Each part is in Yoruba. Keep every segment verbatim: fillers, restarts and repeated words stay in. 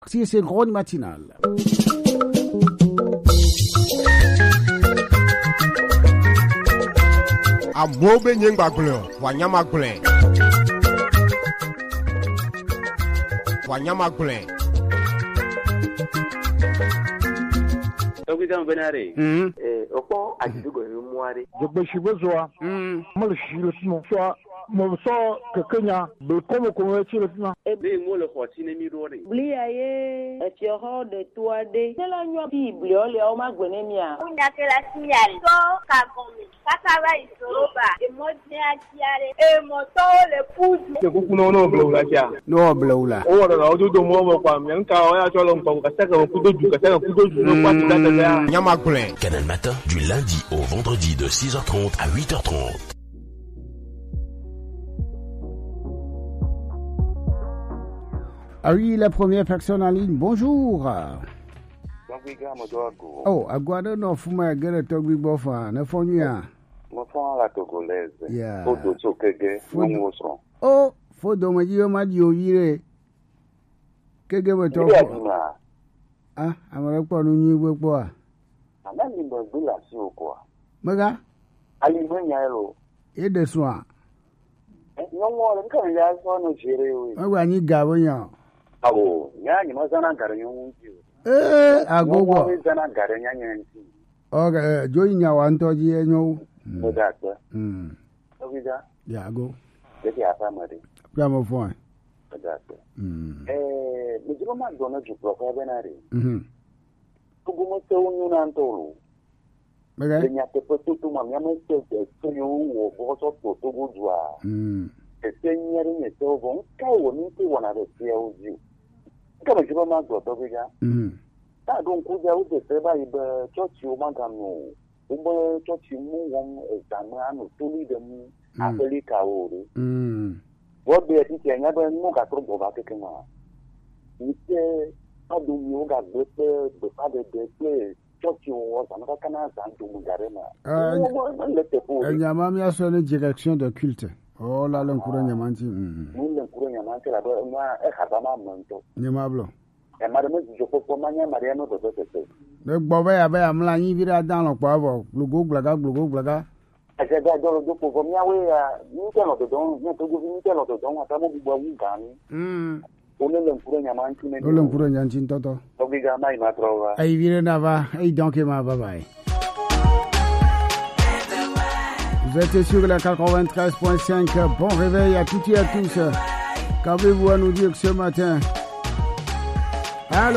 Si c'est Ron Matinal. A mobe nyengba gble, wanyama gble. Wanyama gble. Ogidan benare. Mhm. Eh, opo ajidugo muare. Jogbe shibezoa. Mhm. Mal shile sino. So mo so ke Kenya be komo komo chile sino. E be mo le khotine mi rore. Blia ye e ti ho de toade. Tela nyo Bible o le o ma gbene mi a. Una ke la signal. So ka komi. Kata ba isoroba. E mo ti a tiare. E mo to le pudu. Ke ku kuno no blo la tia. No blowla. O wa na o do mo mo kwa mi nka o ya cho lo nko ka saka ku do ju ka saka ku do ju no kwa ti data ya. Wanyama gble. Canal Matin, du lundi au vendredi de six heures trente à huit heures trente. Ah oui, la première personne en ligne. Bonjour. Oh, Aguado no fuma gere togbi bofa na fonya. Mo fon la togolaise. Yeah. Fodo sokege mo so. Oh, fodo ma jiyo ma jiyo yire. Kege mo to. Ah, amara po nu nyi gbe po a. Ana ni mo gbula si oko a. Maga? Ali mo nya ro. E de so a. No mo le kan ya so no jere we. Magwa nyi gabo nya. Awo, nya ni mo sana gare nyu. Eh, agogo. Mo sana gare nya nya nti. Okay, joyi nya wa ntoji enyo. Mo da ta. Mm. Ogida. Ya go. De ti apa mari. Pramo phone. Mo da ta. Mm. Eh, mi jibo ma do no ju pro ka benare. Mhm. Tugu mo te unyu na ntolu. Maga? Nya te po tu ma mi ma te te yu wo bo so to tugu jua. Mm. Te te nyere ne to bon ka wo ni ti wona de ti o ju. Ka mo jibo ma do to ga. Mhm. Ta don ku ja u de te ba ibe church o ma ga no. Umbo church mu won examen anu tuli de mu Africa o ri. Mm. Wo be ti ti nya ba mu ka tro bo ba ke ma. Ni te adu mi o ga de te de pa de de te church o za na kana za ndu mu gare na. Ah, Mo le te po. Nyama mi aso ne direction de culte. Oh la lon kuro nyama nti. Mhm. Mo le kuro nya na tela do ma e ha ba ma mo nto. Nyama blo. E ma de mo ju ko ko ma nya ma de no do do te. Ne gbo ba ya ba ya mla yin vira dan lo pa bo. Glugo glaga glugo glaga. E je ga do do ko ko mi awe ya ni te lo do don ni to go ni te lo do don ata mo bu ba wu ga ni. Mm. O le le kuro nya ma nti ne. O lon kuro nyanchi toto. O bi ga mai ma trova. Ai vire na va. Ai donc ma bye bye. Vous êtes sur la quatre-vingt-treize point cinq. Bon réveil à toutes et à tous. Qu'avez-vous à nous dire ce matin? Allô?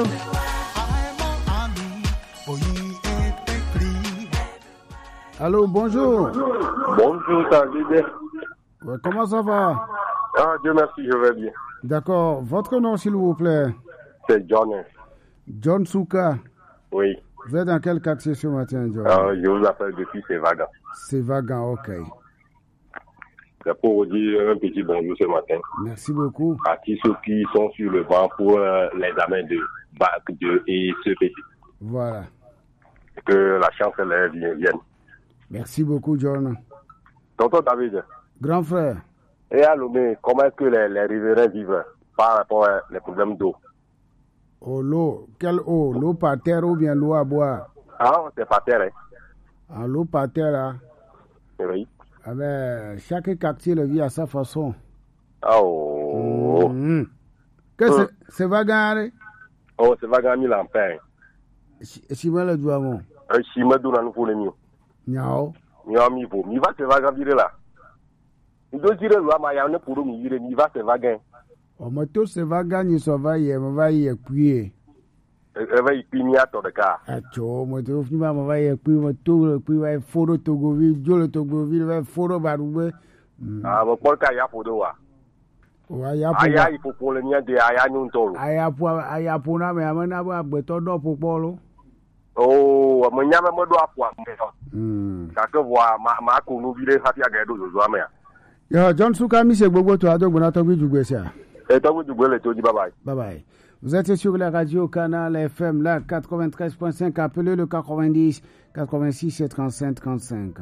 Allô, bonjour. Bonjour ta leader. Ouais, comment ça va? Ah Dieu merci, je vais bien. D'accord. Votre nom, s'il vous plaît? C'est John. John Souka. Oui. Vous êtes dans quel quartier ce matin, John? Euh, je vous appelle depuis Sévaga. C'est Vagan, ok. C'est pour vous dire un petit bonjour ce matin. Merci beaucoup. À tous ceux qui sont sur le banc pour euh, l'examen de bac de et C P C. Voilà. Que la chance elle vienne. Merci beaucoup, John. Tonton David. Grand frère. Et à Lomé, comment est-ce que les, les riverains vivent par rapport aux problèmes d'eau? Oh, l'eau. Quelle eau? L'eau par terre ou bien l'eau à boire? Ah, c'est pas terre, hein? Ah, l'eau par terre, là. Oui. Avec chaque quartier le vit à sa façon. Oh. Mm-hmm. Que Euh. c'est, c'est Vagan? Oh, c'est Vagan mille ampères. Si moi le dois, mon. Un chimé d'où nous faut le mieux. Niao. Mieux, mi faut. Mi va c'est Vagan virer là. Il doit dire là, mais il y a un pour nous virer. Mi va c'est Vagan. Oh, mais tout c'est Vagan, il s'en va, il va y appuyer. Elle va y pinner à ton cas. Ah, tu vois, tu vois, il va y appuyer, tout, puis il va y faire Togoville, Dieu le Togoville, il va y faire Baroué. Ah, mais pour qu'il y a pour toi. Ouais, il y a pour Aya, il faut pour le mien de Aya nous tolo. Aya pour Aya pour na mais amena ba beto do pour polo. Oh, mais nyama mo do afwa. Hmm. Ça que voit ma ma ko nous vire happy aga do zo ama ya. Yo, John Souka mi se gbogbo to ado gbona to bi jugbe sia. Et to bi jugbe le to di bye bye. Bye bye. Vous êtes sur la radio Canal F M, là, quatre-vingt-treize point cinq, appelez le quatre-vingt-dix, quatre-vingt-six, trente-cinq, trente-cinq.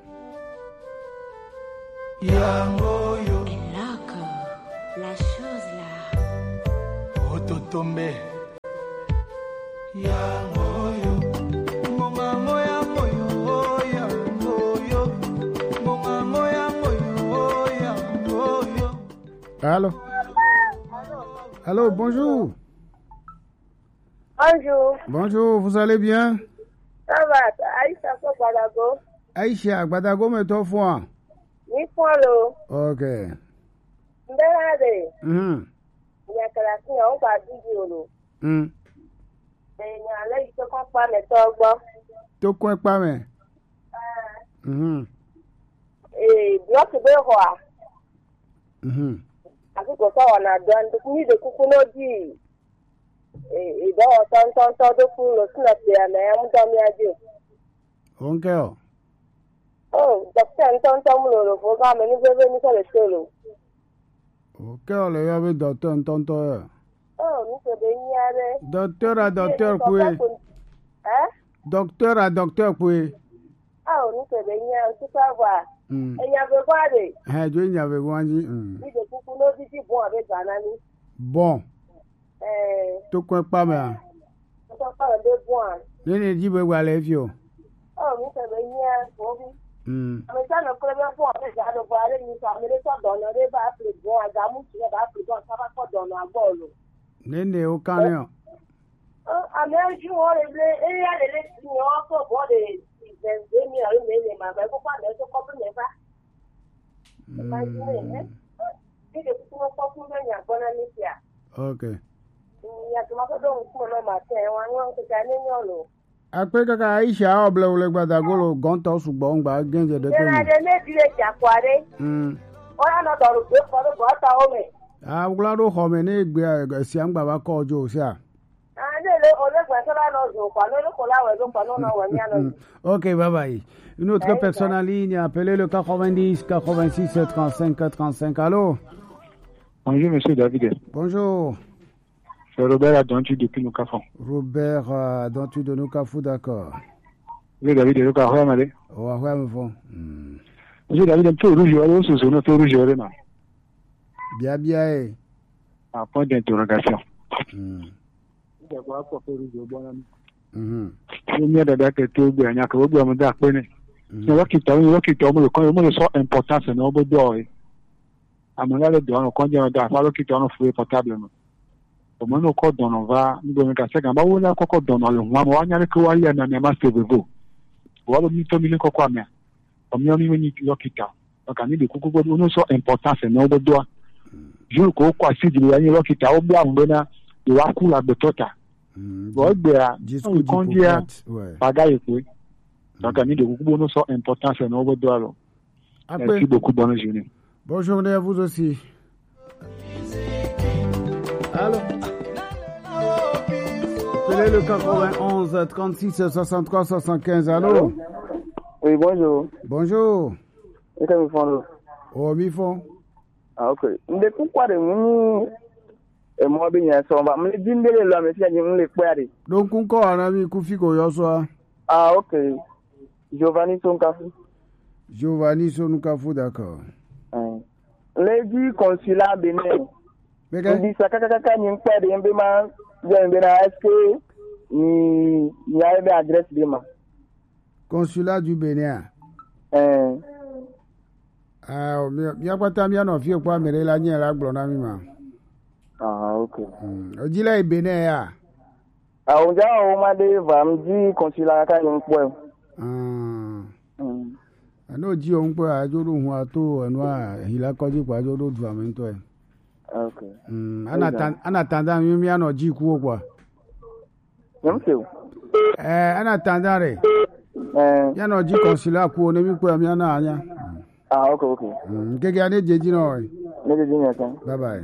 Yango yo. Et là, la chose là. Ototombe. Allô? Allô, bonjour. Bonjour. Bonjour, vous allez bien? Ça va, Aïcha Gbadago. Aïcha Gbadago, mais toi, fois. Ni follow. Ok. Ndérade. Mhm. Nyakala si on va dire lo. Mhm. Et nyala ito kon pa me togbo. To ko pa me. Mhm. Eh, block be ho. Mhm. Aki ko so na don ni de kuku no di. Eh, ido ton ton to do ku lo sina pe na ya mu do mi aje. Onke o. Oh, docteur ton ton mu lo fo ga me ni bebe ni ko le solo. Ok, on le avait docteur tonto. Oh, ni ko de nyare. Docteur à docteur kwe. Hein? Docteur à docteur kwe. Ah, ni ko de nyare tu ka wa. Mm. E ya be kwa de. Ha jo nya be wanji. Mm. Ni de kuku no di di bon avec banani. Bon. Eh, To ko pa me. to pa de bon. Ni ni ji be wa le fio. Oh, ni ko de nyare ko bi. Mm. Ame sa no kle be bon avec ga do ba re ni sa me le so do no re ba pli bon aga mu ti ba pli bon sa ba ko do no agbolo. Ni ni o kan yo. Oh, ame ju o le le e ya le le ti o ko bo de de de mi ari me le ma ba ko pa le so ko pe me ba. Mm. Ni de ku ko ku me nya bona ni tia. Okay. Ya to ma ko do ku no ma te wa won ko ta ni yo lo. Ape kaka Aisha oble ole Gbadago lo gan to sugbo ngba genje de ko Era ni. de le dire ja kware. Mm. O ya no do ru pe ko do ta o me. Ah, glado ho me ni gbe si angba ba ko ojo si a. Ah, de le o le gbe so la no zo kwa no le ko la we zo kwa no na wa nya no. Ok, bye bye. Une autre personne en ligne, appelez le quatre-vingt-dix, quatre-vingt-six, trente-cinq, trente-cinq. Allô? Bonjour, monsieur David. Bonjour. C'est Robert Adontu depuis nous Cafon. Robert Adontu de nous Cafou, d'accord. Monsieur David, le carré, malé. Oh, ouais, me font. Monsieur David, un peu rouge, on se sonne un peu rouge, on bien, bien. Un point d'interrogation. Mm. D'abord, pour faire rouge, bon ami. Mhm. Premier dada que tu veux, il y a que vous avez m'aider à connaître. C'est là qui tombe, là qui tombe, le quand le son important, c'est non bon d'or. À mon avis, d'or, on conduit un d'affaires, là qui tombe, on fait portablement. Au moins, on compte dans on va, nous devons casser, quand on va encore dans le mois, on y a que on y a un masse de vous. Voilà, nous sommes mis quoi, mais. Comme nous, on y là qui tombe. Donc, on dit que coucou, on son important, c'est non bon d'or. Je le crois, quoi, si il y a une là qui tombe, bien, on va, il va couler la betota. Bon, bien, on conduit à bagaille, oui. Donc, on dit que beaucoup de sont importants, c'est nos doigts. Merci beaucoup, bonne journée. Bonne journée à vous aussi. Allô? Appelez le quatre-vingt-onze, trente-six, soixante-trois, soixante-quinze. Allô? Oui, bonjour. Bonjour. Et que vous font? Oh, mi font. Ah, ok. Mais pourquoi de nous? Et moi, bien, ça va me dire là, mais si je me le fais. Donc, on a un ami qui fait ça. Ah, ok. Giovanni Sonkafu. Giovanni Sonkafu, d'accord. Les du consulat Bénin. Mais quand dit ça, quand quand il fait des embléments, est-ce que il y a une adresse de ma consulat du Bénin. Eh. Ah, il y a pas tant bien non fier quoi, mais la nière la blonde ami ma. Ah, ok. On dit là Bénin ya. Ah, on dit on m'a dit va me dire consulat quand il fait. Ah. Ano ji on pe ajodo hu ato enu a hila koji kwa ajodo du amento e. Okay. Mm, ana tan ana tanda mi mi ano ji ku okwa. Yamse. Eh, ana tanda re. Eh. Ya no ji consular ku oni mi pe mi ana anya. Ah, okay, okay. Mm, gege ane jeji no e. Ne jeji ni atan. Bye bye.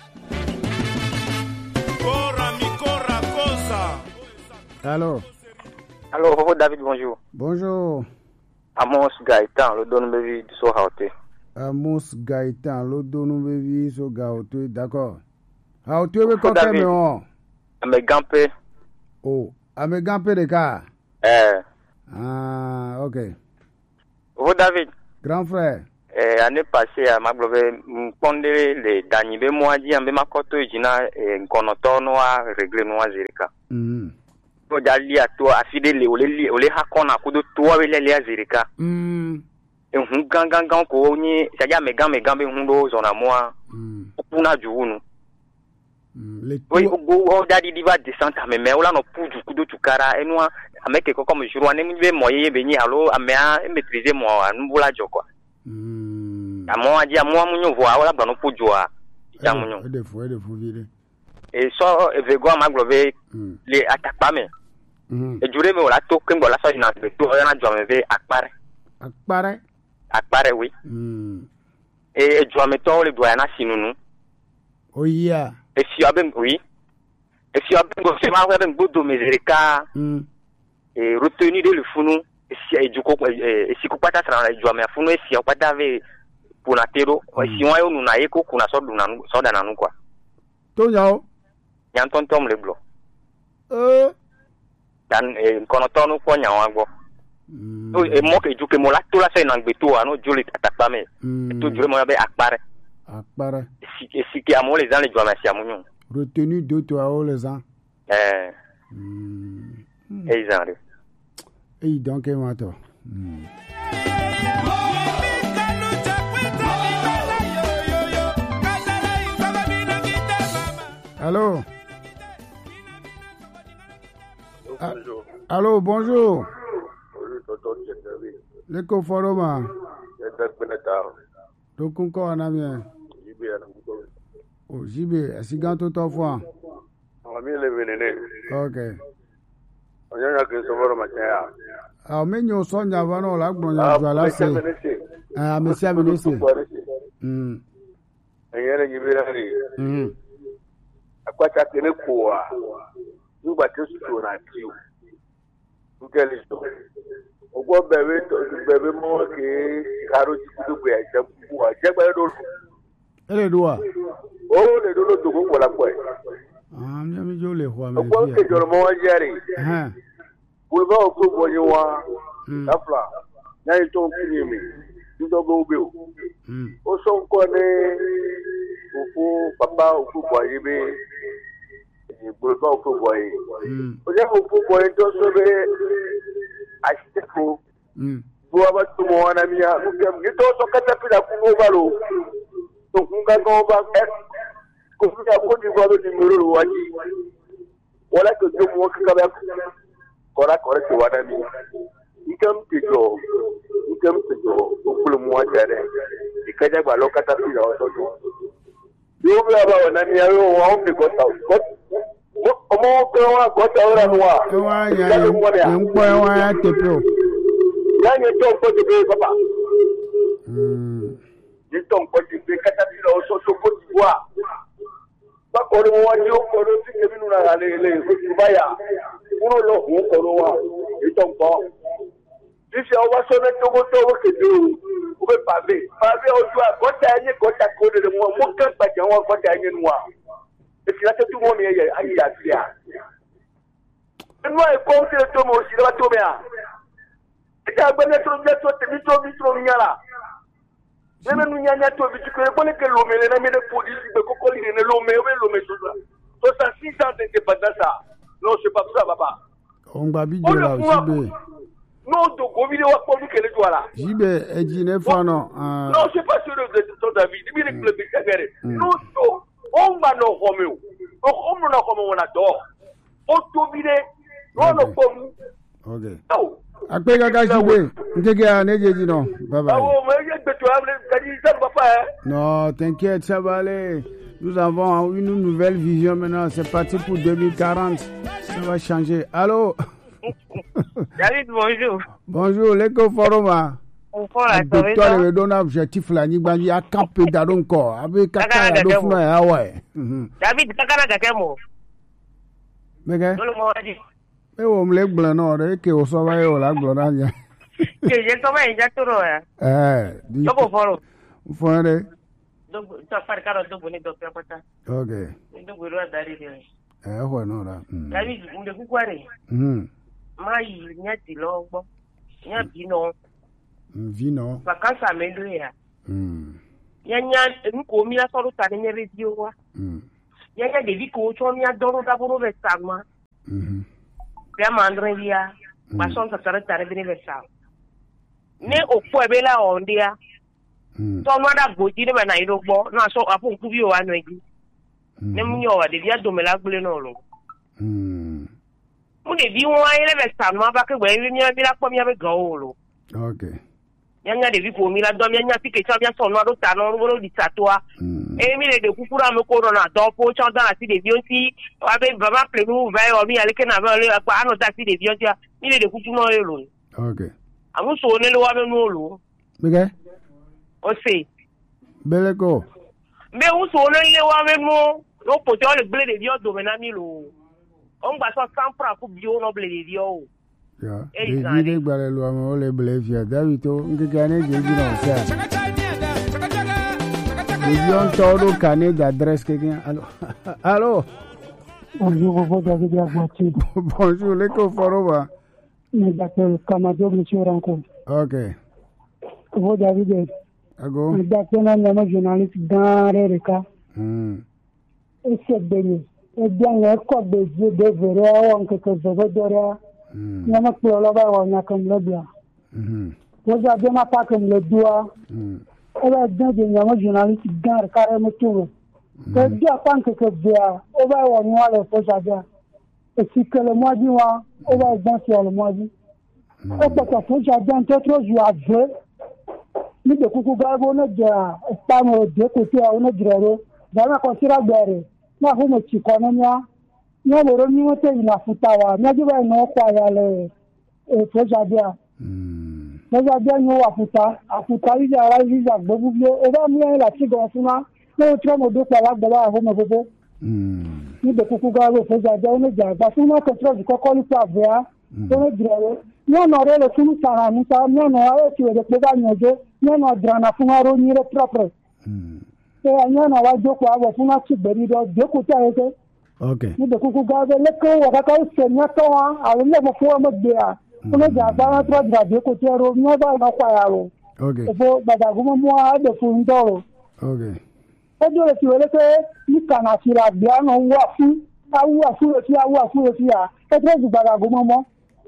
Corra mi corra cosa. Allô. Allô, Fofo David, bonjour. Bonjour. Amos Gaëtan, le don bevi du so haute. Amos Gaëtan, le don bevi so gaote, d'accord. Haote we ko ke me on. Ame gampe. Oh, ame gampe de ka. Eh. Ah, OK. Fofo David. Grand frère. Eh, année passée à Maglove pondere le dani be moaji ambe makoto jina nkonoto no a régler no azirika. Mhm. to jali ato afide le ole ole hakona kudo to wele le azirika mm ehun gangan gan ko ni saja megan megan be hun do zona moi mm puna juunu le oui go o dadi diva descente me me ola no puju kudo tukara enwa ameke ko comme jour ane be moye be ni alo amea maîtriser mo anbula joko mm amo aji amo munyo vo ola bano puju a jamunyo e de fo e de fo vire e so e ve go amaglove le atakpa me mm e jure me ola to kembo la so ina be to na jo me be akpare akpare akpare oui mm e e jo me to le doya na sinunu oh yeah e si aben oui e si aben go se ma aben bodo mezerika mm e retenu de le funu e si e juko e si ku pata sra jo me funu e si o pata ve punatero o si wa yo nuna eko kuna so duna so dana nu kwa to yao yan ton tom le blo euh dan e kono tonu ko nyawa go mm o e mo ke juke mo la to la se na gbe to ano joli atakpa me to jure mo be akpare akpare si si ki amo les gens les jo me si amunyo retenu de toi oh les ans eh mm e genre et donc et mato mm allô ah, allô bonjour le coforoma do kunko anamie oh jibe asiganto to fo ami le venene okay onya ke soboro machaya ah menyo so nya ba no la gbon ya ju ala se ah me sia me se mm eyere ngibirari mm akwata kene kuwa nuba tesu na tiu ngeli so ogbo bebe to bebe mo ke karo ti kudu gbe aje kuwa je gbe do ele doa o le do do ko wala ko ah mi mi jo le ho me ogbo ke joro mo jeri ha bulba ko bo ni wa afla na ito kini mi ndo go be o mm o so nko ni ofu papa ofu boy be ni bulba ofu boy mm o je ofu boy to so be ashteko mm bo aba to mo wana mi ya ko kem ni to so kata pila ku go balo to kunga go ba ko ya ko di go di muru waji wala ko do mo ka ba kora kora ti wana mi ikam ti jo ikam ti jo ko kulu mo jare ikaja ba lo kata pila o to yo bla ba wana mi ya yo wa o mi ko ta ko omo ko wa ko ta ora wa e wa ya ya npo e wa ya tepro ya ni to ko ti be papa mm ni to ko ti be kata pila o so to ko ti wa ba ko ri mo wa ni o ko ro ti ke mi nu na le le ko ti ba ya uno lo hu ko ro wa ni to ko ti se o wa so na to ko to wo ke do o be pa be pa be o ju a ko ta ni ko ta ko de mo mo kan pa je won ko ta ni nu wa e ti la te tu mo mi ye ayi ya ti ya enu ai ko ti to mo si la to me a e ta gbe ne to je to te mi to mi to mi yara nene nu nyanya to bi ko e bole ke lo me le na mi de police be ko ko li ne lo me o be lo me so so ça six ans d'indépendance non c'est pas ça papa on gba bi je la jibe non to ko bi de wa ko bi kele to ala jibe e ji ne fa no ah non c'est pas sur le ton David bi ne club bi kagere non to on va no homeu o homo na homo na do o to bi de no no ko okay akpe kaka jibe ndege a nejeji no bye bye awo me ye gbe to able kadi ça papa non t'inquiète ça va aller. Nous avons une nouvelle vision maintenant. C'est parti pour deux mille quarante. Ça va changer. Allô? David, bonjour. Bonjour, l'éco-forum. Docteur, le don objectif là, ni bandi a campé dans le corps. Avec kaka ya do funa ya ouais. David, kaka na kaka mo. Mega? Dole mo adi. E wo mle gblan no re ke o so ba yo la gblan na nya. Ke je to ba ya toro ya. Eh, di. Dogo foro. Fore. Dogo ta far karo dogo ni docteur pata. Okay. Dogo ro dari ni. Eh, ho no ra. David, unde ku kware. Mhm. Mai nyati lo gbo. Nya bi no. Vino. Vacances me do ya. Mm. Yanya nko mi la soro ta ni radio wa. Mm. Yanya de vi ko cho mi adoro da boro ve sagma. Mhm. Pia mandre dia. Bason sa tare tare bini besa. Ne okpo ebe la ondia. So no da goji ne na irogbo na so apu nkubi o anu egi. Ne munyo wa de dia do me la gbele no lo. Mm. Mu de bi won ayi le besa no aba ke gbe ri mi abi la po mi abi gan o lo. Okay. Nyanya de bi ko mi la do mi nya ti ke cha mi so no do ta no ro di tatwa. E mi le de kukura me ko na do po cha da ti de bi o ti wa be baba ple nu va o mi ale ke na ba le pa anu ta ti de bi o ti mi le de kuku no e lo. Okay. Amu so ne lo wa me no lo. Bege? O se. Beleko. Me u so ne le wa me no lo po ti o le ble de bi o do me na mi lo. On gba so sampra ku bi o no ble de bi o. Ya. E ile gbare lo amo le ble fi David to ngeke ne je ji no se. Ils ont todo canet d'adresse quelqu'un. Allô. Allô. Bonjour, vous David Aguati. Bonjour, les Koforoba. Je m'appelle Kamado Monsieur Ranko. OK. Vous David. Ago. Je m'appelle un journaliste dans le cas. Hmm. Et c'est béni. Et bien, il y a quoi de Dieu de verre ou quelque chose de verre. Il y a un peu de là-bas, on a comme le blanc. Vous avez ma part comme le doigt. Ela dande nyama journaliste gar carrément tout. Que dia pan que que dia, on va on va le faire ça. Et si que le mois du mois, on va dans sur le mois du. On peut pas faire ça dans trop jours à deux. Ni de kuku gabo na dia, pas mo de côté on a diré. Dans la considération bere. Na ho mo chi kono nya. Na bo ro ni mo te ina futawa. Na di ba no kwa ya le. E faire ça dia. Déjà bien nous aputa aputa ija ara ija gbogbo o ba mi la ti go funa no tro mo do pa la gba ho mo bobo mm ni de kuku ga ro fe ja ja no ja ba funa ko tro ko ko ni pa via to no dire no no re le funu sara ni ta no no a ti de pe ba nyojo no no drana funa ro ni re propre mm e anya na wa jo ko abo funa ti beri do de ko ta ese okay ni de kuku ga le ko wa ka ka se nya to a a le mo fo mo de a on a déjà pas trop de côté ro no ba na kwa ya ro okay fo bada gumo mo a de fun do okay e do le ti wele pe ni kana ti ra bia no wa fu a wa fu ti a wa fu ti a e do ju bada gumo mo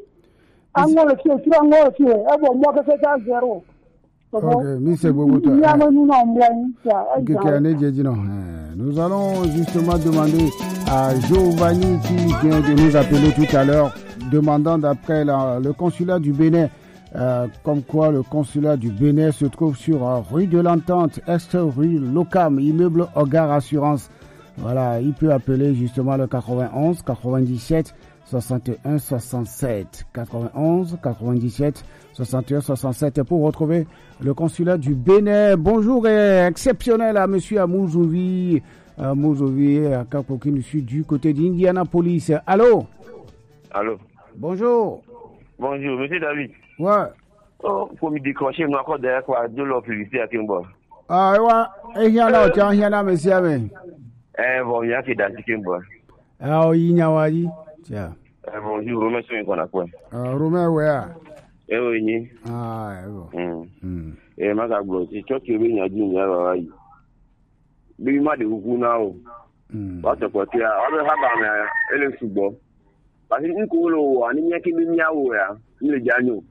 anwo le ti ti anwo le ti e bo mo ke ta zero okay mi se gbogbo to ya no nu no mo yin ya que que ne jeji no nous allons justement demander à Giovanni qui vient de nous appeler tout à l'heure demandant d'après la, le consulat du Bénin, euh, comme quoi le consulat du Bénin se trouve sur euh, rue de l'Entente, Est rue Locam, immeuble Hogar Assurance. Voilà, il peut appeler justement le quatre-vingt-onze quatre-vingt-dix-sept soixante et un soixante-sept. quatre-vingt-onze quatre-vingt-dix-sept soixante et un soixante-sept pour retrouver le consulat du Bénin. Bonjour et exceptionnel à monsieur Amouzovi, Amouzovi, à Kapokin, je suis du côté d'Indianapolis. Allô? Allô? Bonjour. Bonjour, monsieur David. Ouais. Oh, pour me décrocher, nous encore derrière quoi, de l'eau publicité à Kimbo. Ah, ouais. Et il y en a, tiens, il y en a, monsieur. Eh, bon, il y a qui dans Kimbo. Ah, il y en a, oui. Tiens. Eh, bonjour, Romain, c'est qu'on a quoi? Ah, Romain, ouais. Eh, oui. Ah, bon. Hum. Eh, ma gablo, c'est toi qui viens à dire, il y a, oui. Bibi ma de huku na o. Hum. Wa te ko ti a, o be ha ba na ele subo. Parce que ko lo wa ni nyaki mi nya wo ya, ni le janyo.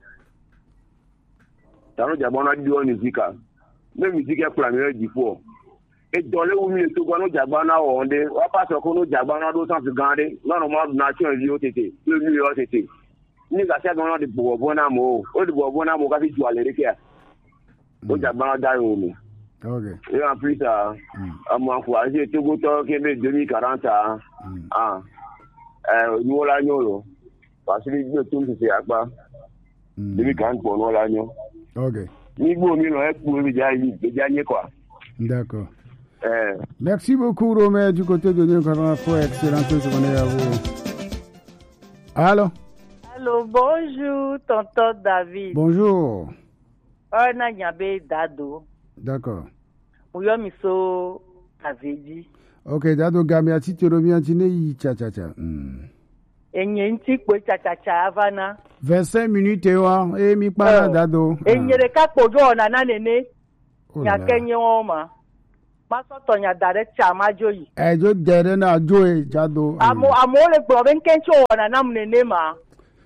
Taro jabo na di o ni zika. Me mi zika kula mi di fo. E dole wu mi to gwa no jagba na o nde, wa pa so ko no jagba na do san fi gande, no no ma na ti o yi o tete, le mi o tete. Ni ga se gwa na di bo bo na mo, o di bo bo na mo ka fi ju ale re ke. O jagba na da yo mi. Okay. Et en plus, à mon foyer, j'ai tout le temps qui est deux mille quarante ans. Ah, nous l'agneau, parce que les deux tours, c'est à quoi deux mille quarante pour nous l'agneau. Ok. Ni vous, ni nous, pour déjà gagner quoi. D'accord. Merci beaucoup, Romain, du côté de Dieu, quand on a fait excellente journée à vous. Allô? Allô, bonjour, tonton David. Bonjour. On a nyabé dado. D'accord. Uyo miso kaveji. Ok, dado gami ati terobi antine yi cha cha cha. Enye nti kwe cha cha cha avana. vingt-cinq minutes wa e mi para dado. Enye re ka pojo ona na nene. Nya kenye oma. Masoto nya dare cha majo yi. E jo dere na jo e jado. Amo amo le gbo ben kencho ona na mnene ma.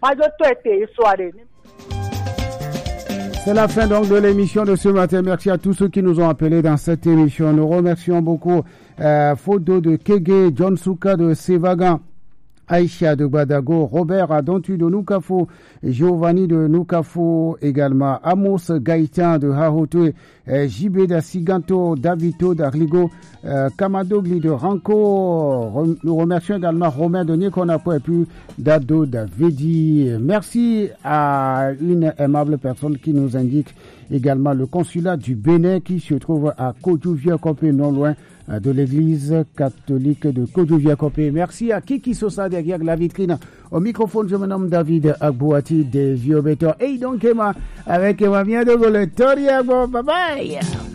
C'est la fin donc de l'émission de ce matin. Merci à tous ceux qui nous ont appelés dans cette émission. Nous remercions beaucoup euh, Fodo de Kege, John Souka de Sevagan, Aïcha de Badago, Robert Adontu de Nukafo, Giovanni de Nukafo également, Amos Gaïtan de Hahote, euh, Jibé da Siganto, Davito d'Arligo, euh, Kamadogli de Ranco. Nous remercions également Romain de Nikonapo et puis Dado d'Avedi. Merci à une aimable personne qui nous indique également le consulat du Bénin qui se trouve à Kodjouvia-Kopé, non loin de l'église catholique de Kodjouvia-Kopé. Merci à Kiki Sosa derrière la vitrine. Au microphone, je me nomme David Agbouati des Vieux Bétons. Et donc, Emma, avec Emma, bien de le Toria. Bye bye.